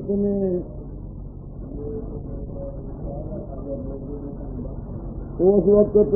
ਸੰਤ ਨੇ ਉਸ ਵਕਤ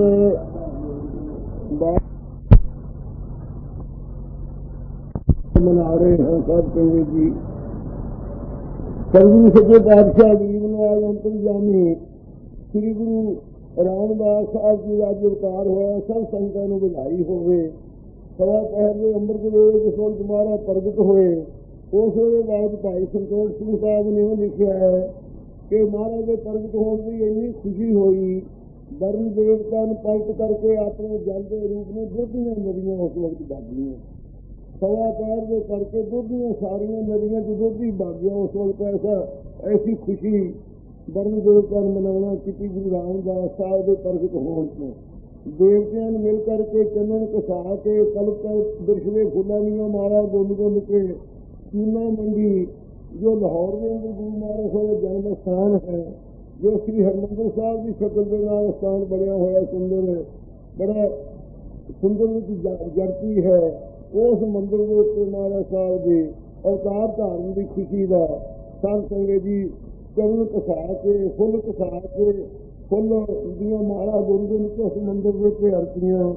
ਮਨਾ ਰਹੇ ਹਾਂ ਸਾਧ ਸੰਗਤ ਜੀ। ਸਤਿਗੁਰੂ ਸੱਚੇ ਪਾਤਸ਼ਾਹ ਗਰੀਬ ਨਵਾਜ਼ ਅੰਤਰਜਾਮੀ ਸ੍ਰੀ ਗੁਰੂ ਰਾਮਦਾਸ ਸਾਹਿਬ ਜੀ ਦਾ ਅਵਤਾਰ ਹੋਇਆ। ਸਭ ਸੰਗਤਾਂ ਨੂੰ ਵਧਾਈ ਹੋਵੇ। ਸਵਾ ਪਹਿਰ ਦੇ ਅੰਮ੍ਰਿਤ ਵੇਲੇ ਜਿਸੋਂ ਦੁਬਾਰਾ ਪ੍ਰਗਟ ਹੋਏ, ਉਸ ਵੇਲੇ ਬਾਅਦ ਭਾਈ ਸੰਤੋਖ ਸਿੰਘ ਸਾਹਿਬ ਨੇ ਉਹ ਲਿਖਿਆ ਹੈ ਕਿ ਮਹਾਰਾਜ ਦੇ ਪ੍ਰਗਟ ਹੋਣ ਦੀ ਇੰਨੀ ਖੁਸ਼ੀ ਹੋਈ, ਵਰਨ ਦੇਵਤਾ ਨੂੰ ਪਲਟ ਕਰਕੇ ਆਪਣੇ ਜਲ ਦੇ ਰੂਪ ਨੂੰ ਦੁੱਧ ਦੀਆਂ ਨਦੀਆਂ ਉਸ ਵਕਤ ਵਗ ਗਈਆਂ। ਸਵਾ ਪਹਿਰ ਦੇ ਕਰਕੇ ਦੁੱਧ ਦੀਆਂ ਸਾਰੀਆਂ ਨਦੀਆਂ ਚ ਦੁੱਧ ਹੀ ਵਗ ਗਿਆ। ਉਸ ਵਕਤ ਐਸੀ ਖੁਸ਼ੀ ਵਰਨ ਦੇਵਤਾ ਨੂੰ ਮਨਾਉਣਾ ਕੀਤੀ ਗੁਰੂ ਰਾਮਦਾਸ ਸਾਹਿਬ ਦੇ ਪ੍ਰਗਟ ਹੋਣ ਤੋਂ। ਦੇਵਤਿਆਂ ਨੂੰ ਮਿਲ ਕਰਕੇ ਚੰਨਣ ਘਸਾ ਕੇ ਕਲਪ ਦਰਸ਼ਲੇ ਫੁੱਲਾਂ ਦੀਆਂ ਮਾਲਾ ਗੁੰਨ ਗੁੰਨ ਕੇ ਚੂਨਾ ਮੰਡੀ ਜੋ ਲਾਹੌਰ ਦੇ ਅੰਦਰ ਗੁਰੂ ਮਹਾਰਾਜ ਦਾ ਜਨਮ ਸਥਾਨ ਹੈ, ਜੋ ਸ੍ਰੀ ਹਰਿਮੰਦਰ ਸਾਹਿਬ ਦੀ ਸ਼ਕਲ ਦੇ ਨਾਲ ਸਥਾਨ ਬਣਿਆ ਹੋਇਆ ਸੁੰਦਰ, ਬੜਾ ਸੁੰਦਰ ਵਿੱਚ ਜੜਤੀ ਹੈ। ਉਸ ਮੰਦਿਰ ਦੇ ਉੱਤੇ ਮਹਾਰਾਜ ਸਾਹਿਬ ਦੇ ਅਵਤਾਰ ਧਾਰਨ ਦੀ ਖੁਸ਼ੀ ਦਾ ਸੰਤ ਸੰਗਤ ਜੀ ਚਰਨ ਘਸਾ ਕੇ ਫੁੱਲ ਘਸਾ ਕੇ ਫੁੱਲ ਦੀਆਂ ਮਾਲਾ ਗੁੰਨ ਗੁੰਨ ਕੇ ਉਸ ਮੰਦਿਰ ਦੇ ਉੱਤੇ ਅਰਪੀਆਂ।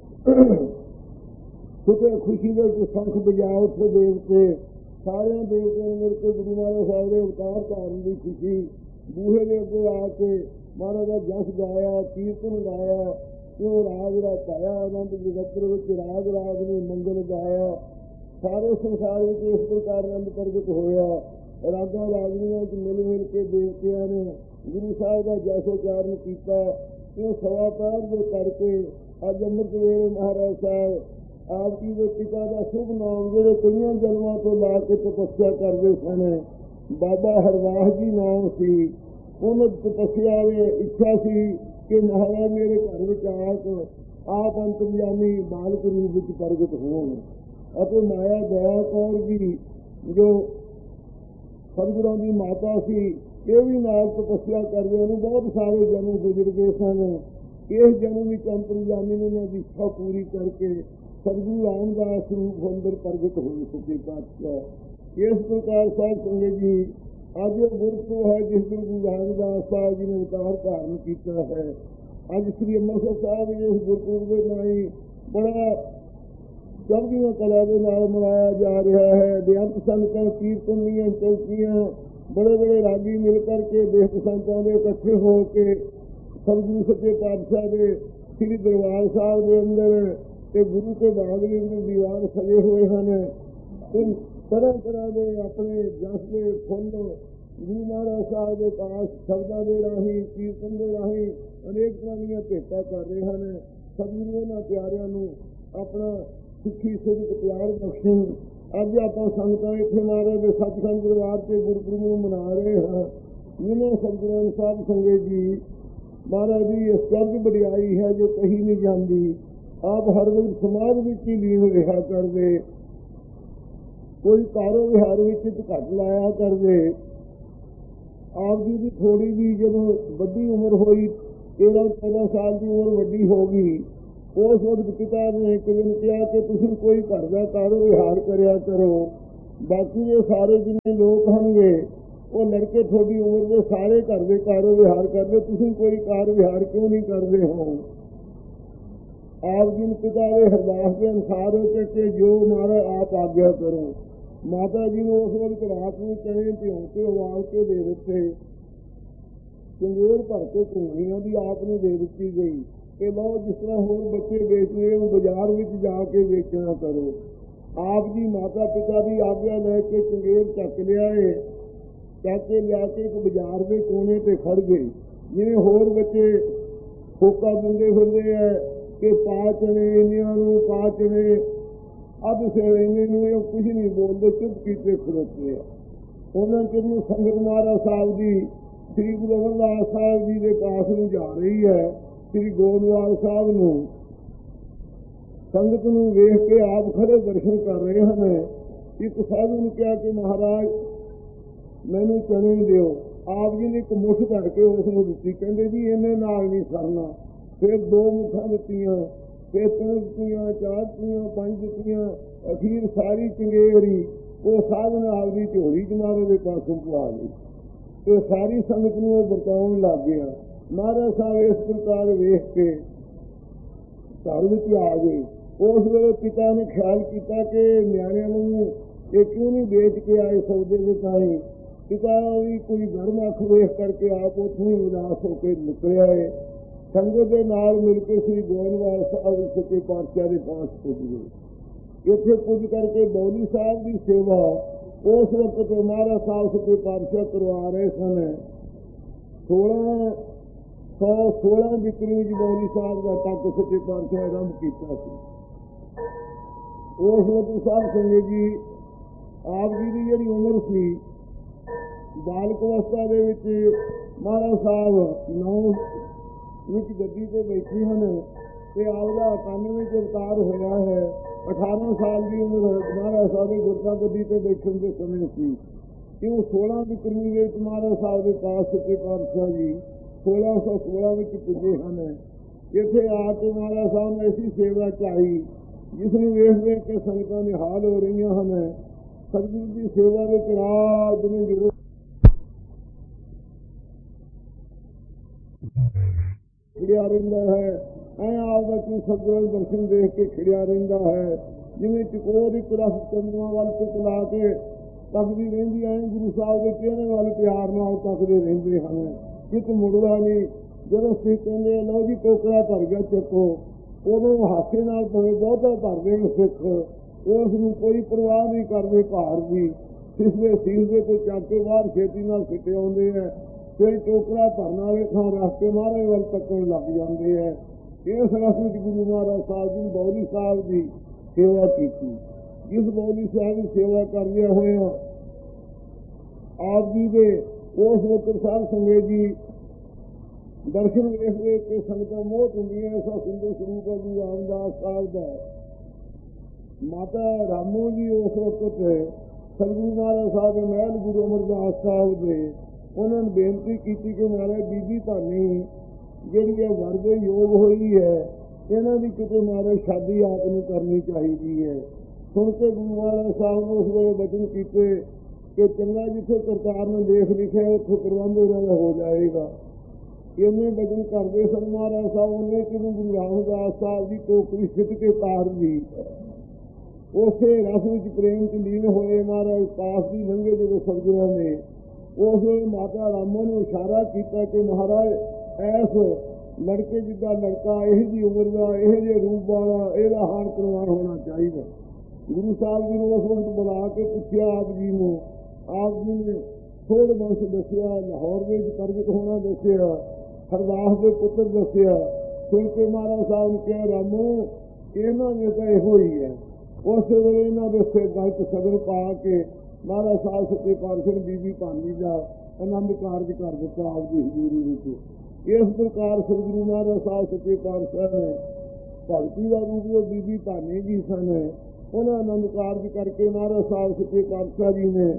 ਕਿਤੇ ਖੁਸ਼ੀ ਦੇ ਵਿੱਚ ਸ਼ੰਖ ਵਜਾ ਉੱਥੇ ਦੇਵਤੇ ਸਾਰਿਆਂ ਦੇਵਤਿਆਂ ਨੂੰ ਮਿਲ ਕੇ ਗੁਰੂ ਮਹਾਰਾਜ ਸਾਹਿਬ ਦੇ ਅਵਤਾਰ ਧਾਰਨ ਦੀ ਖੁਸ਼ੀ। ਬੂਹੇ ਦੇ ਅੱਗੇ ਆ ਕੇ ਮਹਾਰਾਜ ਦਾ ਜਸ ਗਾਇਆ, ਕੀਰਤਨ ਗਾਇਆ, ਉਹ ਰਾਗ ਰਚਾਇਆ, ਆਨੰਦ ਜਗਤ ਵਿੱਚ ਰਾਗ ਰਾਗ ਨੂੰ ਮੰਗਲ ਗਾਇਆ। ਸਾਰੇ ਸੰਸਾਰ ਵਿੱਚ ਇਸ ਪ੍ਰਕਾਰ ਆਨੰਦ ਪ੍ਰਗਟ ਹੋਇਆ। ਰਾਗਾਂ ਰਾਗਨੀਆਂ ਚ ਮਿਲ ਮਿਲ ਕੇ ਦੇਵਤਿਆਂ ਨੇ ਗੁਰੂ ਸਾਹਿਬ ਦਾ ਜਸ ਉਚਾਰਨ ਕੀਤਾ। ਇਹ ਸਵਾ ਪਹਿਰ ਦੇ ਕਰਕੇ ਅੱਜ ਅੰਮ੍ਰਿਤ ਵੇਲੇ ਮਹਾਰਾਜ ਸਾਹਿਬ ਆਪ ਜੀ ਦੇ ਪਿਤਾ ਦਾ ਸ਼ੁਭ ਨਾਮ, ਜਿਹੜੇ ਕਈਆਂ ਜਨਮਾਂ ਤੋਂ ਲਾ ਕੇ ਤਪੱਸਿਆ ਕਰਦੇ ਸਨ, ਬਾਬਾ ਹਰਦਾਸ ਜੀ ਨਾਮ ਸੀ। ਉਹਨਾਂ ਤਪੱਸਿਆ ਦੀ ਇੱਛਾ ਸੀ ਕਿ ਮਹਾਰਾਜ ਮੇਰੇ ਘਰ ਵਿੱਚ ਆ ਕੇ ਆਪ ਅੰਤਰਜਾਮੀ ਬਾਲਕ ਰੂਪ ਵਿੱਚ ਪ੍ਰਗਟ ਹੋਣ। ਅਤੇ ਮਾਇਆ ਦਇਆ ਕੌਰ ਜੀ ਜੋ ਸਤਿਗੁਰਾਂ ਦੀ ਮਾਤਾ ਸੀ, ਇਹ ਵੀ ਨਾਲ ਤਪੱਸਿਆ ਕਰਦੇ। ਉਹਨੂੰ ਬਹੁਤ ਸਾਰੇ ਜਨਮ ਗੁਜ਼ਰ ਗਏ ਸਨ। ਇਸ ਜਨਮ ਵਿੱਚ ਅੰਤਰਜਾਮੀ ਨੇ ਉਹਨਾਂ ਦੀ ਇੱਛਾ ਪੂਰੀ ਕਰਕੇ ਸਤਿਗੁਰੂ ਰਾਮਦਾਸ ਰੂਪ ਅੰਦਰ ਪ੍ਰਗਟ ਹੋਏ ਸੱਚੇ ਪਾਤਸ਼ਾਹ। ਇਸ ਪ੍ਰਕਾਰ ਸਾਧ ਸੰਗਤ ਜੀ ਅੱਜ ਗੁਰਪੁਰਬ ਹੈ ਜਿਸ ਦਿਨ ਗੁਰੂ ਰਾਮਦਾਸ ਸਾਹਿਬ ਜੀ ਨੇ ਅਵਤਾਰ ਧਾਰਨ ਕੀਤਾ ਹੈ। ਅੱਜ ਸ੍ਰੀ ਅੰਮ੍ਰਿਤਸਰ ਸਾਹਿਬ ਇਸ ਗੁਰਪੁਰਬ ਦੇ ਨਾਲ ਹੀ ਬੜਾ ਚੜ੍ਹਦੀਆਂ ਕਲਾ ਦੇ ਨਾਲ ਮਨਾਇਆ ਜਾ ਰਿਹਾ ਹੈ। ਬੇਅੰਤ ਸੰਗਤਾਂ ਕੀਰਤਨ ਦੀਆਂ ਚੌਕੀਆਂ, ਬੜੇ ਬੜੇ ਰਾਗੀ ਮਿਲ ਕਰਕੇ ਬੇਅੰਤ ਸੰਗਤਾਂ ਦੇ ਇਕੱਠੇ ਹੋ ਕੇ ਸਤਿਗੁਰੂ ਸੱਚੇ ਪਾਤਸ਼ਾਹ ਦੇ ਸ੍ਰੀ ਦਰਬਾਰ ਸਾਹਿਬ ਦੇ ਅੰਦਰ ਤੇ ਗੁਰੂ ਕੇ ਬਾਗ ਦੇ ਅੰਦਰ ਦੀਵਾਨ ਸਜੇ ਹੋਏ ਹਨ। ਤਰ੍ਹਾਂ ਤਰ੍ਹਾਂ ਦੇ ਆਪਣੇ ਜਸ ਦੇ ਫੁੱਲ ਗੁਰੂ ਮਹਾਰਾਜ ਸਾਹਿਬ ਦੇ ਪਾਸ ਸ਼ਬਦਾਂ ਦੇ ਰਾਹੀਂ, ਕੀਰਤਨ ਦੇ ਰਾਹੀਂ ਅਨੇਕ ਤਰ੍ਹਾਂ ਦੀਆਂ ਭੇਟਾਂ ਕਰ ਰਹੇ ਹਨ। ਸਤਿਗੁਰੂ ਉਹਨਾਂ ਪਿਆਰਿਆਂ ਨੂੰ ਆਪਣਾ ਸਿੱਖੀ ਸਿੱਖ ਪਿਆਰ ਬਖਸ਼ਣ। ਅੱਜ ਆਪਾਂ ਸੰਗਤਾਂ ਇੱਥੇ ਮਹਾਰਾਜ ਦੇ ਸੱਚਖੰਡ ਦਰਬਾਰ ਤੇ ਗੁਰਪੁਰਬ ਨੂੰ ਮਨਾ ਰਹੇ ਹਾਂ। ਜਿਹਨਾਂ ਸਤਿਗੁਰਾਂ ਸਾਹਿਬ ਸੰਗਤ ਜੀ ਮਹਾਰਾਜ ਦੀ ਅਸਚਰਜ ਵਡਿਆਈ ਹੈ ਜੋ ਕਹੀ ਨਹੀਂ ਜਾਂਦੀ। ਆਪ ਹਰ ਵਕਤ ਸਮਾਜ ਵਿੱਚ ਹੀ ਲੀਨ ਰਿਹਾ ਕਰਦੇ, ਕੋਈ ਕਾਰੋ ਵਿਹਾਰ ਵਿੱਚ ਘੱਟ ਲਾਇਆ ਕਰਦੇ। ਆਪ ਜੀ ਦੀ ਥੋੜੀ ਵੀ ਜਦੋਂ ਵੱਡੀ ਉਮਰ ਹੋਈ, 13-14 ਸਾਲ ਦੀ ਉਮਰ ਵੱਡੀ ਹੋ ਗਈ, ਉਸ ਵਕਤ ਪਿਤਾ ਨੇ ਇੱਕ ਦਿਨ ਕਿਹਾ ਕਿ ਤੁਸੀਂ ਕੋਈ ਘਰ ਦਾ ਕਾਰੋ ਵਿਹਾਰ ਕਰਿਆ ਕਰੋ। ਬਾਕੀ ਦੇ ਸਾਰੇ ਜਿੰਨੇ ਲੋਕ ਹੋਣਗੇ ਉਹ ਲੜਕੇ ਤੁਹਾਡੀ ਉਮਰ ਦੇ ਸਾਰੇ ਘਰ ਦੇ ਕਾਰੋ ਵਿਹਾਰ ਕਰਦੇ, ਤੁਸੀਂ ਕੋਈ ਕਾਰ ਵਿਹਾਰ ਕਿਉਂ ਨਹੀਂ ਕਰਦੇ ਹੋ। ਆਪ ਜੀ ਨੂੰ ਪਿਤਾ ਦੇ ਅਰਦਾਸ ਦੇ ਅਨੁਸਾਰ ਹੋ ਕੇ ਜੋ ਮਹਾਰਾਜ ਆਪ ਆਗਿਆ ਕਰੋ। ਮਾਤਾ ਜੀ ਨੂੰ ਉਸ ਵਕਤ ਰਾਤ ਨੂੰ ਚਣੇ ਭਿਉਂ ਕੇ ਉਬਾਲ ਕੇ ਦੇ ਦਿੱਤੇ। ਚੰਗੇਰ ਭਰ ਕੇ ਘੁੰਗਣੀਆਂ ਦੀ ਆਪ ਨੂੰ ਦੇ ਦਿੱਤੀ ਗਈ ਕਿ ਲਓ ਜਿਸ ਤਰ੍ਹਾਂ ਹੋਰ ਬੱਚੇ ਵੇਚਦੇ ਉਹ ਬਾਜ਼ਾਰ ਵਿੱਚ ਜਾ ਕੇ ਵੇਚਣਾ ਕਰੋ। ਆਪ ਜੀ ਮਾਤਾ ਪਿਤਾ ਦੀ ਆਗਿਆ ਲੈ ਕੇ ਚੰਗੇਰ ਚੱਕ ਲਿਆਏ। ਚੱਕ ਕੇ ਲਿਆ ਕੇ ਇੱਕ ਬਾਜ਼ਾਰ ਦੇ ਕੋਨੇ ਤੇ ਖੜ ਗਏ। ਜਿਵੇਂ ਹੋਰ ਬੱਚੇ ਹੋਕਾ ਦਿੰਦੇ ਫਿਰਦੇ ਹੈ ਕਿ ਪਾ ਚਣੇ ਇੰਨਿਆਂ ਨੂੰ, ਪਾ ਚਣੇ ਅੱਧ ਸਿਰ ਇੰਨੇ ਨੂੰ, ਇਹ ਕੁਝ ਨਹੀਂ ਬੋਲਦੇ, ਚੁੱਪ ਕੀਤੇ ਖਲੋਤੇ ਆ। ਉਹਨਾਂ ਚਿਰ ਨੂੰ ਸੰਗਤ ਮਹਾਰਾਜ ਸਾਹਿਬ ਦੀ ਸ੍ਰੀ ਗੁਰੂ ਅਮਰਦਾਸ ਸਾਹਿਬ ਜੀ ਦੇ ਪਾਸ ਨੂੰ ਜਾ ਰਹੀ ਹੈ। ਸ੍ਰੀ ਗੋਇੰਦਵਾਲ ਸਾਹਿਬ ਨੂੰ ਸੰਗਤ ਨੂੰ ਵੇਖ ਕੇ ਆਪ ਖੜੇ ਦਰਸ਼ਨ ਕਰ ਰਹੇ ਹਨ। ਇੱਕ ਸਾਧੂ ਨੂੰ ਕਿਹਾ ਕਿ ਮਹਾਰਾਜ ਮੈਨੂੰ ਚਣੇ ਦਿਓ। ਆਪ ਜੀ ਨੇ ਇੱਕ ਮੁੱਠ ਕੱਢ ਕੇ ਉਸ ਨੂੰ ਦਿੱਤੀ। ਕਹਿੰਦੇ ਜੀ ਇਹਨੇ ਨਾਲ ਨਹੀਂ ਸਰਨਾ। ਫਿਰ 2 ਮੁੱਠਾਂ ਦਿੱਤੀਆਂ, ਫਿਰ 3 ਦਿੱਤੀਆਂ, 4 ਦਿੱਤੀਆਂ, 5 ਦਿੱਤੀਆਂ। ਅਖੀਰ ਸਾਰੀ ਚੰਗੇਰੀ ਉਹ ਸਾਧਨ ਆਪਦੀ ਝੋਲੀ ਚ ਮਹਾਰਾਜ ਦੇ ਪਾਸੋਂ ਪਵਾ ਲਈ ਤੇ ਸਾਰੀ ਸੰਗਤ ਨੂੰ ਉਹ ਵਰਤਾਉਣ ਲੱਗ ਗਿਆ। ਮਹਾਰਾਜ ਸਾਹਿਬ ਇਸ ਪ੍ਰਕਾਰ ਵੇਖ ਕੇ ਘਰ ਵਿੱਚ ਆ ਗਏ। ਉਸ ਵੇਲੇ ਪਿਤਾ ਨੇ ਖਿਆਲ ਕੀਤਾ ਕਿ ਨਿਆਣਿਆਂ ਨੂੰ ਇਹ ਕਿਉਂ ਨਹੀਂ ਵੇਚ ਕੇ ਆਏ ਸੌਦੇ ਦੇ ਤਾਈ। ਪਿਤਾ ਵੀ ਕੋਈ ਗਰਮ ਅੱਖ ਵੇਖ ਕਰਕੇ ਆਪ ਉੱਥੋਂ ਹੀ ਉਦਾਸ ਹੋ ਕੇ ਨਿਕਲਿਆ ਹੈ। ਸੰਗਤ ਦੇ ਨਾਲ ਮਿਲ ਕੇ ਸ੍ਰੀ ਗੋਇੰਦਵਾਲ ਸਾਹਿਬ ਸੱਚੇ ਪਾਤਸ਼ਾਹ ਦੇ ਪਾਸ ਪੁੱਜ ਗਏ। ਇੱਥੇ ਪੁੱਜ ਕਰਕੇ ਬੌਲੀ ਸਾਹਿਬ ਦੀ ਸੇਵਾ ਉਸ ਵਕਤ ਮਹਾਰਾਜ ਸਾਹਿਬ ਸੱਚੇ ਪਾਤਸ਼ਾਹ ਕਰਵਾ ਰਹੇ ਸਨ। 1616 ਵਿਕਰੀ ਵਿੱਚ ਬੌਲੀ ਸਾਹਿਬ ਦਾ ਤੱਕ ਸੱਚੇ ਪਾਤਸ਼ਾਹ ਆਰੰਭ ਕੀਤਾ ਸੀ। ਉਸ ਵਕਤ ਸਾਹਿਬ ਸੰਗਤ ਜੀ ਆਪ ਜੀ ਦੀ ਜਿਹੜੀ ਉਮਰ ਸੀ ਬਾਲਕ ਅਵਸਥਾ ਦੇ ਵਿੱਚ ਮਹਾਰਾਜ ਸਾਹਿਬ 9 ਵਿੱਚ ਗੱਦੀ ਤੇ ਬੈਠੇ ਹਨ ਤੇ ਆਪਦਾ 91 ਵਿੱਚ ਅਵਤਾਰ ਹੋਇਆ ਹੈ। 18 ਸਾਲ ਦੀ ਉਮਰ ਮਹਾਰਾਜ ਸਾਹਿਬ ਦੇ ਗੁਰਤਾ ਗੱਦੀ ਤੇ ਬੈਠਣ ਦੇ ਸਮੇਂ ਸੀ। ਕਿਉਂ 16 ਦੀ ਕਰਨੀ ਵਿੱਚ ਮਹਾਰਾਜ ਸਾਹਿਬ ਦੇ ਪਾਸ ਸੱਚੇ ਪਾਤਸ਼ਾਹ ਜੀ 1616 ਵਿੱਚ ਪੁੱਜੇ ਹਨ। ਇੱਥੇ ਆ ਕੇ ਮਹਾਰਾਜ ਸਾਹਿਬ ਨੇ ਐਸੀ ਸੇਵਾ ਚਾਹੀ ਜਿਸ ਨੂੰ ਵੇਖ ਵੇਖ ਕੇ ਸੰਗਤਾਂ ਨਿਹਾਲ ਹੋ ਰਹੀਆਂ ਹਨ। ਸਤਿਗੁਰੂ ਦੀ ਸੇਵਾ ਵਿੱਚ ਰਾਤ ਨੂੰ ਜੁੜੇ ਖਿੜਿਆ ਰਹਿੰਦਾ ਹੈ। ਐ ਆਪਦਾ ਕਿ ਸਤਿਗੁਰੂ ਦਰਸ਼ਨ ਦੇਖ ਕੇ ਖਿੜਿਆ ਰਹਿੰਦਾ ਹੈ। ਜਿਵੇਂ ਚਕੋਰ ਇੱਕ ਰਸ ਚੰਦੂਆਂ ਵੱਲ ਟਿਕ ਲਾ ਕੇ ਤੱਕਦੀ ਰਹਿੰਦੀ ਐ ਗੁਰੂ ਸਾਹਿਬ ਦੇ ਚਿਹਰੇ ਵੱਲ ਪਿਆਰ ਨਾਲ ਤੱਕਦੇ ਰਹਿੰਦੇ ਹਨ। ਕਿਤ ਮੁੜਦਾ ਨਹੀਂ। ਜਦੋਂ ਸਿੱਖ ਕਹਿੰਦੇ ਲਓ ਜੀ ਟੋਕਰਾ ਭਰ ਗਿਆ ਚੱਕੋ, ਉਦੋਂ ਹਾਸੇ ਨਾਲ ਭਾਵੇਂ ਬਹੁਤਾ ਭਰਦੇ ਨੇ ਸਿੱਖ, ਉਸ ਨੂੰ ਕੋਈ ਪਰਵਾਹ ਨਹੀਂ ਕਰਦੇ ਭਾਰ ਦੀ। ਸਿਸਵੇ ਸੀਸਦੇ ਤੋਂ ਚੱਕ ਕੇ ਬਾਹਰ ਛੇਤੀ ਨਾਲ ਸਿੱਟੇ ਆਉਂਦੇ ਹੈ। ਫਿਰ ਟੋਕਰਾ ਭਰਨ ਵਾਲੇ ਥਾਂ ਰੱਖ ਕੇ ਮਹਾਰਾਜ ਵੱਲ ਤੱਕਣ ਲੱਗ ਜਾਂਦੇ ਹੈ। ਇਸ ਰਸ ਵਿੱਚ ਗੁਰੂ ਮਹਾਰਾਜ ਸਾਹਿਬ ਜੀ ਬੌਲੀ ਸਾਹਿਬ ਦੀ ਸੇਵਾ ਕੀਤੀ। ਜਿਸ ਬੌਲੀ ਸਾਹਿਬ ਦੀ ਸੇਵਾ ਕਰਦਿਆਂ ਹੋਇਆ ਆਪ ਜੀ ਦੇ ਉਸ ਵਕਤ ਸਾਹਿਬ ਸੰਗਤ ਜੀ ਦਰਸ਼ਨ ਵੇਖ ਵੇਖ ਕੇ ਸੰਗਤਾਂ ਮੋਹਤ ਹੁੰਦੀਆਂ। ਐਸਾ ਸੁੰਦਰ ਸਰੂਪ ਹੈ ਗੁਰੂ ਰਾਮਦਾਸ ਸਾਹਿਬ ਦਾ। ਮਾਤਾ ਰਾਮੋ ਜੀ ਉਸ ਵਕਤ ਸਤਿਗੁਰੂ ਮਹਾਰਾਜ ਸਾਹਿਬ ਦੇ ਮਹਿਲ ਗੁਰੂ ਅਮਰਦਾਸ ਸਾਹਿਬ ਦੇ ਉਹਨਾਂ ਨੇ ਬੇਨਤੀ ਕੀਤੀ ਕਿ ਮਹਾਰਾਜ ਬੀਬੀ ਭਾਨੀ ਜਿਹੜੀ ਹੈ ਵਰ ਦੇ ਯੋਗ ਹੋਈ ਹੈ, ਇਹਨਾਂ ਦੀ ਕਿਤੇ ਮਹਾਰਾਜ ਸ਼ਾਦੀ ਆਪ ਨੂੰ ਕਰਨੀ ਚਾਹੀਦੀ ਹੈ। ਸੁਣ ਕੇ ਗੁਰੂ ਮਹਾਰਾਜ ਸਾਹਿਬ ਨੇ ਉਸ ਵੇਲੇ ਬਚਨ ਕੀਤੇ ਕਿ ਚੰਗਾ ਜਿੱਥੇ ਕਰਤਾਰ ਨੇ ਲੇਖ ਲਿਖਿਆ ਉੱਥੇ ਪ੍ਰਬੰਧ ਇਹਨਾਂ ਦਾ ਹੋ ਜਾਏਗਾ। ਇੰਨੇ ਬਚਨ ਕਰਦੇ ਸਨ ਮਹਾਰਾਜ ਸਾਹਿਬ। ਉਹਨੇ ਕਿਵੇਂ ਗੁਰੂ ਰਾਮਦਾਸ ਸਾਹਿਬ ਦੀ ਟੋਕਰੀ ਸਿੱਟ ਕੇ ਤਾਰ ਦੀ। ਉਸੇ ਰਸ ਵਿੱਚ ਪ੍ਰੇਮ ਚ ਲੀਨ ਹੋਏ ਮਹਾਰਾਜ ਪਾਸ ਦੀ ਲੰਘੇ ਜਦੋਂ ਸਤਿਗੁਰਾਂ ਨੇ ਉਸ ਵੇਲੇ ਮਾਤਾ ਰਾਮੋ ਨੂੰ ਇਸ਼ਾਰਾ ਕੀਤਾ ਕਿ ਮਹਾਰਾਜ ਐਸ ਲੜਕੇ ਜਿੱਦਾਂ ਲੜਕਾ ਇਹ ਜਿਹੀ ਉਮਰ ਦਾ ਇਹ ਜਿਹੇ ਰੂਪ ਵਾਲਾ ਇਹਦਾ ਹਾਰ ਪ੍ਰਵਾਨ ਹੋਣਾ ਚਾਹੀਦਾ। ਗੁਰੂ ਸਾਹਿਬ ਜੀ ਨੂੰ ਉਸ ਵਕਤ ਬੁਲਾ ਕੇ ਪੁੱਛਿਆ ਆਪ ਜੀ ਨੂੰ। ਆਪ ਜੀ ਨੇ ਸੋਧ ਵੰਸ਼ ਦੱਸਿਆ, ਲਾਹੌਰ ਵਿੱਚ ਪ੍ਰਗਟ ਹੋਣਾ ਦੱਸਿਆ, ਹਰਦਾਸ ਦੇ ਪੁੱਤਰ ਦੱਸਿਆ। ਸੁਣ ਕੇ ਮਹਾਰਾਜ ਸਾਹਿਬ ਨੇ ਕਿਹਾ ਰਾਮੋ ਇਹਨਾਂ ਨੇ ਤਾਂ ਇਹੋ ਹੀ ਹੈ। ਉਸੇ ਵੇਲੇ ਇਹਨਾਂ ਦੇ ਸਿਰ ਗਲਤ ਸਗਨ ਪਾ ਕੇ ਮਹਾਰਾਜ ਸਾਹਿਬ ਸੱਚੇ ਪਾਤਸ਼ਾਹ ਨੇ ਬੀਬੀ ਭਾਨੀ ਦਾ ਆਨੰਦ ਕਾਰਜ ਕਰ ਦਿੱਤਾ ਆਪ ਦੀ ਹਜ਼ੂਰੀ ਵਿੱਚ। ਇਸ ਪ੍ਰਕਾਰ ਸਤਿਗੁਰੂ ਮਹਾਰਾਜ ਸਾਹਿਬ ਸੱਚੇ ਪਾਤਸ਼ਾਹ ਨੇ ਭਗਤੀ ਦਾ ਰੂਪ ਜੋ ਬੀਬੀ ਭਾਨੀ ਜੀ ਸਨ ਉਹਨਾਂ ਆਨੰਦ ਕਾਰਜ ਕਰਕੇ ਮਹਾਰਾਜ ਸਾਹਿਬ ਸੱਚੇ ਪਾਤਸ਼ਾਹ ਜੀ ਨੇ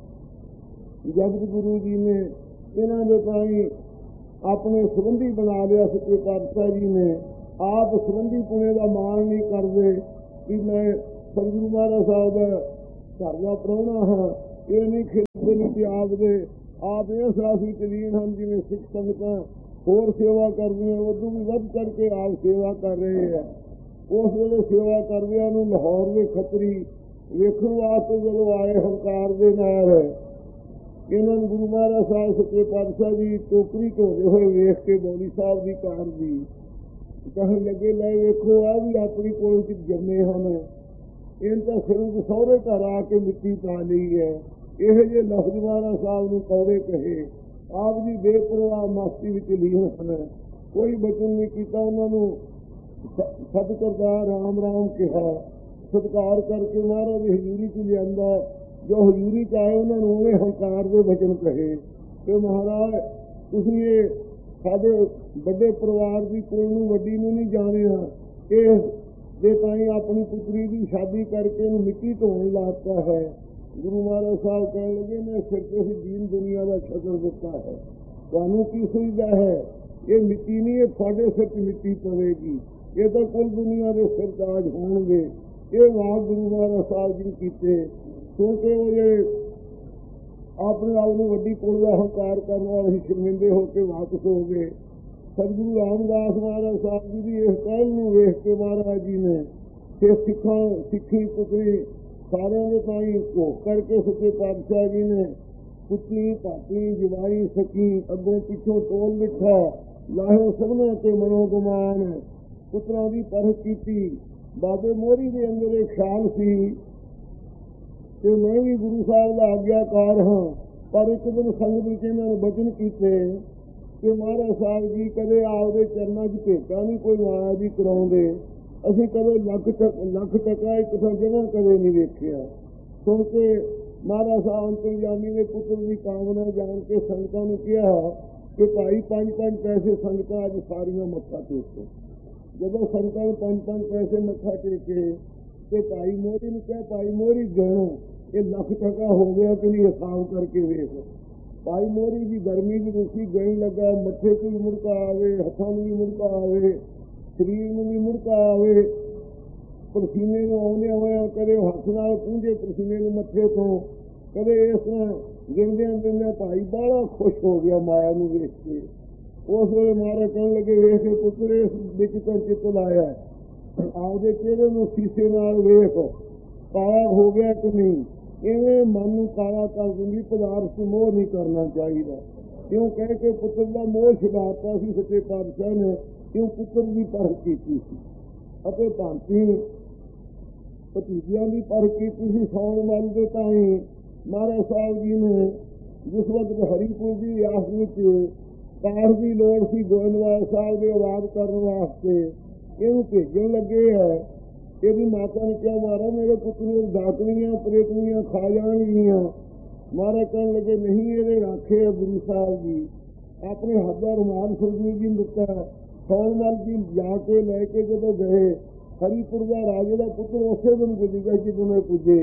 ਜਗਤ ਗੁਰੂ ਜੀ ਨੇ ਇਹਨਾਂ ਦੇ ਤਾਈਂ ਆਪਣੇ ਸੰਬੰਧੀ ਬਣਾ ਲਿਆ। ਸੱਚੇ ਪਾਤਸ਼ਾਹ ਜੀ ਨੇ ਆਪ ਸੰਬੰਧੀ ਪੁਣੇ ਦਾ ਮਾਣ ਨਹੀਂ ਕਰਦੇ ਕਿ ਮੈਂ ਸਤਿਗੁਰੂ ਮਹਾਰਾਜ ਸਾਹਿਬ ਦਾ ਘਰ ਦਾ ਪ੍ਰਾਹੁਣਾ ਹਾਂ। ਇਹ ਨਹੀਂ ਖਿੱਚਦੇ ਨਹੀਂ ਕਿ ਆਪ ਇਸ ਰਾਸ ਵਿੱਚ ਲੀਨ ਹਨ। ਜਿਵੇਂ ਸਿੱਖ ਸੰਗਤਾਂ ਹੋਰ ਸੇਵਾ ਕਰਦੀਆਂ ਉਦੋਂ ਵੀ ਵੱਧ ਚੜ੍ਹ ਕੇ ਆਪ ਸੇਵਾ ਕਰ ਰਹੇ ਹੈ। ਉਸ ਵੇਲੇ ਸੇਵਾ ਕਰਦਿਆਂ ਨੂੰ ਲਾਹੌਰ ਦੇ ਖੱਤਰੀ ਵੇਖਣ ਵਾਸਤੇ ਜਦੋਂ ਆਏ ਹੰਕਾਰ ਦੇ ਨਾਲ ਇਹਨਾਂ ਨੂੰ ਗੁਰੂ ਮਹਾਰਾਜ ਸਾਹਿਬ ਸੱਚੇ ਪਾਤਸ਼ਾਹ ਦੀ ਟੋਕਰੀ ਢੋਦੇ ਹੋਏ ਵੇਖ ਕੇ ਬੌਲੀ ਸਾਹਿਬ ਦੀ ਕਾਰ ਦੀ ਕਹਿਣ ਲੱਗੇ ਲੈ ਵੇਖੋ ਆ ਵੀ ਆਪਣੀ ਕੋਲ ਚ ਜੰਮੇ ਹਨ। ਇਹਨਾਂ ਤਾਂ ਸਿਰੋਂ ਸਹੁਰੇ ਘਰ ਆ ਕੇ ਮਿੱਟੀ ਪਾ ਲਈ ਹੈ। ਇਹੋ ਜਿਹੇ ਲਫ਼ਜ਼ ਮਹਾਰਾਜ ਸਾਹਿਬ ਨੂੰ ਕੌੜੇ ਕਹੇ। ਆਪ ਜੀ ਬੇਪਰਵਾਹ ਮਸਤੀ ਵਿੱਚ ਲੀਨ ਹਨ। ਕੋਈ ਬਚਨ ਨਹੀਂ ਕੀਤਾ। ਉਹਨਾਂ ਨੂੰ ਸਤਿ ਕਰਤਾਰ ਰਾਮ ਰਾਮ ਕਿਹਾ। ਸਤਿਕਾਰ ਕਰਕੇ ਮਹਾਰਾਜ ਦੀ ਹਜ਼ੂਰੀ ਚ ਲਿਆਂਦਾ। ਜੋ ਹਜ਼ੂਰੀ ਚ ਆਏ ਉਹਨਾਂ ਨੂੰ ਉਵੇਂ ਹੰਕਾਰ ਦੇ ਬਚਨ ਕਹੇ ਕਿ ਮਹਾਰਾਜ ਤੁਸੀਂ ਇਹ ਸਾਡੇ ਵੱਡੇ ਪਰਿਵਾਰ ਦੀ ਕੁਲ ਨੂੰ ਵੱਡੀ ਨੂੰ ਨਹੀਂ ਜਾਣਿਆ। ਇਹ ਦੇ ਤਾਈਂ ਆਪਣੀ ਪੁੱਤਰੀ ਦੀ ਸ਼ਾਦੀ ਕਰਕੇ ਇਹਨੂੰ ਮਿੱਟੀ ਧੋਣ ਲਾਤਾ ਹੈ। ਗੁਰੂ ਮਹਾਰਾਜ ਸਾਹਿਬ ਕਹਿਣ ਲੱਗੇ ਮੈਂ ਸਿਰ ਤੇ ਹੀ ਦੀਨ ਦੁਨੀਆ ਦਾ ਛਤਰ ਦਿੱਤਾ ਹੈ। ਤੁਹਾਨੂੰ ਕੀ ਸੁਝਦਾ ਹੈ? ਇਹ ਮਿੱਟੀ ਨਹੀਂ, ਇਹ ਤੁਹਾਡੇ ਸਿਰ ਤੇ ਮਿੱਟੀ ਪਵੇਗੀ। ਇਹ ਤਾਂ ਕੁੱਲ ਦੁਨੀਆ ਦੇ ਸਿਰ ਤਾਜ ਹੋਣਗੇ। ਇਹ ਵਾਕ ਗੁਰੂ ਮਹਾਰਾਜ ਸਾਹਿਬ ਜੀ ਕੀਤੇ। ਕਿਉਂਕਿ ਉਹ ਜਿਹੜੇ ਆਪਣੇ ਆਪ ਨੂੰ ਵੱਡੀ ਕੁਲ ਦਾ ਹੰਕਾਰ ਕਰਨ ਵਾਲੇ ਸ਼ਰਮਿੰਦੇ ਹੋ ਕੇ ਵਾਪਸ ਹੋ ਗਏ। ਸਤਿਗੁਰੂ ਰਾਮਦਾਸ ਮਹਾਰਾਜ ਸਾਹਿਬ ਜੀ ਦੀ ਇਸ ਪਹਿਲ ਨੂੰ ਵੇਖ ਕੇ ਮਹਾਰਾਜ ਜੀ ਨੇ ਤੇ ਸਿੱਖੀ ਪੁੱਤਰੀ ਸਾਰਿਆਂ ਦੇ ਤਾਈਂ ਘੋਖ ਕਰਕੇ ਸੱਚੇ ਪਾਤਸ਼ਾਹ ਜੀ ਨੇ ਪੁੱਤਰੀ ਭਾਤੀ ਜਵਾਈ ਸਕੀ ਅੱਗੋਂ ਪਿੱਛੋਂ ਟੋਲ ਬਿਠਾ ਲਾਹੇ ਸਭਨਾਂ ਤੇ ਮਨੋਗਮਾਨ ਪੁੱਤਰਾਂ ਦੀ ਪਰਖ ਕੀਤੀ। ਬਾਬੇ ਮੋਹਰੀ ਦੇ ਅੰਦਰ ਇਹ ਖਿਆਲ ਸੀ ਕਿ ਮੈਂ ਵੀ ਗੁਰੂ ਸਾਹਿਬ ਦਾ ਆਗਿਆਕਾਰ ਹਾਂ, ਪਰ ਇੱਕ ਦਿਨ ਸੰਗਤ ਵਿੱਚ ਇਹਨਾਂ ਨੇ ਬਚਨ ਕੀਤੇ ਕਿ ਮਹਾਰਾਜ ਸਾਹਿਬ ਜੀ ਕਦੇ ਆਪਦੇ ਚਰਨਾਂ 'ਚ ਭੇਟਾਂ ਨਹੀਂ ਕੋਈ ਮਾਇਆ ਦੀ ਕਰਾਉਂਦੇ, ਅਸੀਂ ਕਦੇ ਲੱਖ ਟਕਾ ਇੱਕ ਥਾਂ ਜਗ੍ਹਾ ਕਦੇ ਨਹੀਂ ਵੇਖਿਆ। ਸੁਣ ਕੇ ਮਹਾਰਾਜ ਸਾਹਿਬ ਅੰਤਰਜਾਮੀ ਨੇ ਪੁੱਤਰ ਦੀ ਕਾਮਨਾ ਜਾਣ ਕੇ ਸੰਗਤਾਂ ਨੂੰ ਕਿਹਾ ਕਿ ਭਾਈ 5-5 ਪੈਸੇ ਸੰਗਤਾਂ ਅੱਜ ਸਾਰੀਆਂ ਮੱਥਾ ਟੇਕੋ। ਜਦੋਂ ਸੰਗਤਾਂ ਨੇ 5-5 ਪੈਸੇ ਮੱਥਾ ਟੇਕੇ ਤੇ ਭਾਈ ਮੋਹਰੀ ਨੂੰ ਕਿਹਾ ਭਾਈ ਮੋਹਰੀ ਗਣੋ ਇਹ ਲੱਖ ਟਕਾ ਹੋ ਗਿਆ ਕਿ ਨਹੀਂ, ਹਿਸਾਬ ਕਰਕੇ ਵੇਖ। ਭਾਈ ਮੋਹਰੀ ਦੀ ਗਰਮੀ ਦੀ ਰੁਸੀ ਗਣ ਲੱਗਾ, ਮੱਥੇ ਤੋਂ ਵੀ ਮੁੜਕਾ ਆਵੇ, ਹੱਥਾਂ ਨੂੰ ਵੀ ਮੁੜਕਾ ਆਵੇ, ਸਰੀਰ ਨੂੰ ਵੀ ਮੁੜਕਾ ਆਵੇ, ਪਸੀਨੇ ਨੂੰ ਆਉਂਦੇ ਹੋਇਆ ਕਦੇ ਹੱਥ ਨਾਲ ਪੂੰਝੇ ਪਸੀਨੇ ਨੂੰ ਮੱਥੇ ਤੋਂ, ਕਦੇ ਇਸ ਤਰ੍ਹਾਂ ਗਿਣਦਿਆਂ ਭਾਈ ਬਾਹਲਾ ਖੁਸ਼ ਹੋ ਗਿਆ ਮਾਇਆ ਨੂੰ ਵੇਖ ਕੇ। ਉਸ ਵੇਲੇ ਮਹਾਰਾਜ ਕਹਿਣ ਲੱਗੇ ਵੇਖ ਕੇ ਪੁੱਤਰ ਇਸ ਵਿੱਚ ਤਾਂ ਚਿੱਤ ਲਾਇਆ, ਆਪਦੇ ਚਿਹਰੇ ਨੂੰ ਸ਼ੀਸ਼ੇ ਨਾਲ ਵੇਖ ਕਾਲਾ ਹੋ ਗਿਆ ਕਿ ਨਹੀਂ। ਇਵੇਂ ਮਨ ਨੂੰ ਕਾਲਾ ਕਰ ਦਿੰਦੀ, ਪਦਾਰਥ ਨੂੰ ਮੋਹ ਨਹੀਂ ਕਰਨਾ ਚਾਹੀਦਾ। ਕਿਉਂ ਕਹਿ ਕੇ ਪੁੱਤਰ ਦਾ ਮੋਹ ਛਡਾਤਾ ਸੀ ਸੱਚੇ ਪਾਤਸ਼ਾਹ ਨੇ, ਕਿਉਂ ਪੁੱਤਰ ਦੀ ਪਰਖ ਕੀਤੀ ਸੀ ਅਤੇ ਭਾਂਤੀ ਭਤੀਜਿਆਂ ਦੀ ਪਰਖ ਕੀਤੀ ਸੀ। ਸੌਣ ਮਨ ਦੇ ਤਾਈਂ ਮਹਾਰਾਜ ਸਾਹਿਬ ਜੀ ਨੇ ਜਿਸ ਵਕਤ ਹਰੀਪੁਰ ਦੀ ਰਿਆਸਤ ਵਿੱਚ ਕਾਰ ਦੀ ਲੋੜ ਸੀ ਗੋਇੰਦਵਾਲ ਸਾਹਿਬ ਦੇ ਆਵਾਜ਼ ਕਰਨ ਵਾਸਤੇ, ਇਹਨੂੰ ਭੇਜਣ ਲੱਗੇ ਹੈ। ਇਹਦੀ ਮਾਤਾ ਨੇ ਕਿਹਾ ਮਹਾਰਾਜ ਮੇਰੇ ਪੁੱਤ ਨੂੰ ਡਾਕਣੀਆਂ ਪ੍ਰੇਤਨੀਆਂ ਖਾ ਜਾਣਗੀਆਂ। ਮਹਾਰਾਜ ਕਹਿਣ ਲੱਗੇ ਨਹੀਂ, ਇਹਦੇ ਰਾਖੇ ਆ ਗੁਰੂ ਸਾਹਿਬ ਜੀ। ਆਪਣੇ ਹੱਥ ਦਾ ਰੁਮਾਲ ਸੁਰਜੀਤ ਜੀ ਨੂੰ ਦਿੱਤਾ। ਸੌਣਮਲ ਜੀ ਜਾ ਕੇ ਲੈ ਕੇ ਜਦੋਂ ਗਏ, ਹਰੀਪੁਰ ਦਾ ਰਾਜੇ ਦਾ ਪੁੱਤਰ ਉਸੇ ਦਿਨ ਪੁੱਜ ਗਿਆ ਜਦੋਂ ਮੈਂ ਪੁੱਜੇ।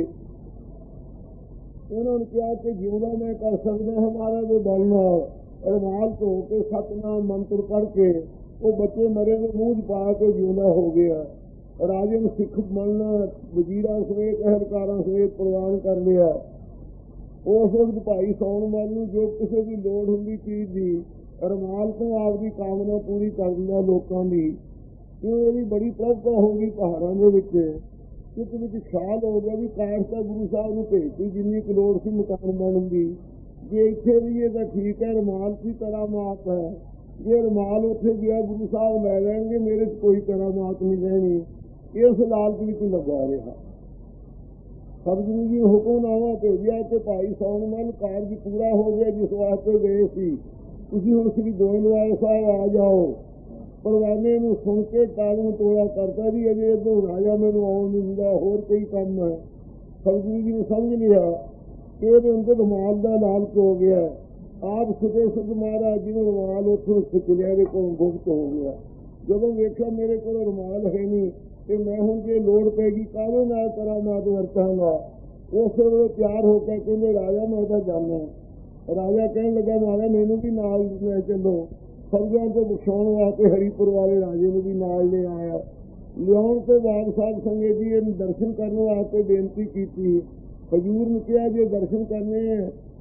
ਉਹਨਾਂ ਨੂੰ ਕਿਹਾ ਕਿ ਜਿਉਂਦਾ ਮੈਂ ਕਰ ਸਕਦਾ ਹਾਂ ਮਹਾਰਾਜ ਦੇ ਬਲ ਨਾਲ। ਰੁਮਾਲ ਧੋ ਕੇ ਸਤਨਾਮ ਮੰਤਰ ਪੜ੍ਹ ਕੇ ਉਹ ਬੱਚੇ ਮਰੇ ਦੇ ਮੂੰਹ 'ਚ ਪਾ ਕੇ ਜਿਉਂਦਾ ਹੋ ਗਿਆ। ਰਾਜੇ ਨੂੰ ਸਿੱਖ ਮੰਨਣਾ, ਵਜ਼ੀਰਾਂ ਸਮੇਤ ਅਹਿਲਕਾਰਾਂ ਸਮੇਤ ਪ੍ਰਵਾਨ ਕਰ ਲਿਆ। ਉਸ ਵਕਤ ਭਾਈ ਸੌਣਮਲ ਨੂੰ ਜੋ ਕਿਸੇ ਦੀ ਲੋੜ ਹੁੰਦੀ ਚੀਜ਼ ਦੀ ਰੁਮਾਲ ਤੋਂ ਆਪਦੀ ਕਾਮਨਾ ਪੂਰੀ ਕਰ ਦਿੰਦਾ ਲੋਕਾਂ ਦੀ। ਕਿਉਂ ਇਹਦੀ ਬੜੀ ਪ੍ਰਭਤਾ ਹੋ ਗਈ ਪਹਾੜਾਂ ਦੇ ਵਿੱਚ। ਕਿਤੇ ਵਿੱਚ ਖਿਆਲ ਹੋ ਗਿਆ ਵੀ ਕਾਸ਼ ਤਾਂ ਗੁਰੂ ਸਾਹਿਬ ਨੂੰ ਭੇਜਦੀ ਜਿੰਨੀ ਕੁ ਲੋੜ ਸੀ ਮਕਾਨ ਬਣਨ ਦੀ। ਜੇ ਇੱਥੇ ਰਹੀਏ ਤਾਂ ਠੀਕ ਹੈ, ਰੁਮਾਲ ਦੀ ਕਰਾਮਾਤ ਹੈ। ਜੇ ਰੁਮਾਲ ਉੱਥੇ ਗਿਆ ਗੁਰੂ ਸਾਹਿਬ ਲੈ ਲੈਣਗੇ, ਮੇਰੇ 'ਚ ਕੋਈ ਕਰਾਮਾਤ ਨਹੀਂ ਰਹਿਣੀ। ਇਸ ਲਾਲਚ ਵਿੱਚ ਲੱਗਾ ਰਿਹਾ। ਸਤਿਗੁਰੂ ਜੀ ਹੁਕਮਨਾਮਾ ਭੇਜਿਆ ਕਿ ਭਾਈ ਸੌਣਮਲ ਕਾਰਜ ਪੂਰਾ ਹੋ ਗਿਆ ਜਿਸ ਵਾਸਤੇ ਗਏ ਸੀ, ਤੁਸੀਂ ਹੁਣ ਸ੍ਰੀ ਗੋਇੰਦਵਾਲ ਸਾਹਿਬ ਆ ਜਾਓ। ਪਰਵਾਨੇ ਨੂੰ ਸੁਣ ਕੇ ਕਾਲੂ ਟੋਲਾ ਕਰਤਾ ਜੀ ਅਜੇ ਇੱਧਰ ਰਾਜਾ ਮੈਨੂੰ ਆਉਣ ਨਹੀਂ ਦਿੰਦਾ, ਹੋਰ ਕੋਈ ਕੰਮ ਹੈ। ਸਤਿਗੁਰੂ ਜੀ ਨੇ ਸਮਝ ਲਿਆ ਕਿ ਇਹਦੇ ਅੰਦਰ ਰੁਮਾਲ ਦਾ ਲਾਲਚ ਹੋ ਗਿਆ। ਆਪ ਸੁਦੇ ਸੁਧ ਮਹਾਰਾਜ ਜੀ ਨੇ ਰੁਮਾਲ ਉੱਥੋਂ ਸਿੱਖ ਲਿਆ, ਇਹਦੇ ਕੋਲ ਗੁਪਤ ਹੋ ਗਿਆ। ਜਦੋਂ ਵੇਖਿਆ ਮੇਰੇ ਕੋਲ ਰੁਮਾਲ ਹੈ ਨਹੀਂ ਤੇ ਮੈਂ ਹੁਣ ਜੇ ਲੋੜ ਪੈਗੀ ਕਾਹਦੇ ਨਾਲ ਕਰਾਮਾਤ ਵਰਤਾਂਗਾ। ਉਸੇ ਵੇਲੇ ਤਿਆਰ ਹੋ ਕੇ ਕਹਿੰਦੇ ਰਾਜਾ ਮੈਂ ਤਾਂ ਜਾਣਾ। ਰਾਜਾ ਕਹਿਣ ਲੱਗਾ ਮਹਾਰਾਜ ਮੈਨੂੰ ਵੀ ਨਾਲ ਲੈ ਚੱਲੋ। ਸਰਗਿਆਂ ਤੋਂ ਬਖਸ਼ਾਉਣ ਵਾਸਤੇ ਹਰੀਪੁਰ ਵਾਲੇ ਰਾਜੇ ਨੂੰ ਵੀ ਨਾਲ ਲੈ ਆਇਆ। ਲਿਆਉਣ ਤੋਂ ਬਾਅਦ ਸਾਧ ਸੰਗਤ ਜੀ ਇਹਨੂੰ ਦਰਸ਼ਨ ਕਰਨ ਵਾਸਤੇ ਬੇਨਤੀ ਕੀਤੀ। ਹਜ਼ੂਰ ਨੂੰ ਕਿਹਾ ਜੇ ਦਰਸ਼ਨ ਕਰਨੇ ਹੈ